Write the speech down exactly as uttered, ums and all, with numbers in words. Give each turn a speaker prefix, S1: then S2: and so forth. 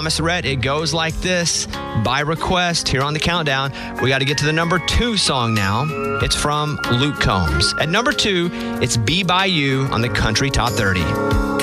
S1: Thomas Rhett. It goes like this, by request, here on the countdown. We got to get to the number two song now. It's from Luke Combs. At number two, it's Be By You on the Country Top thirty.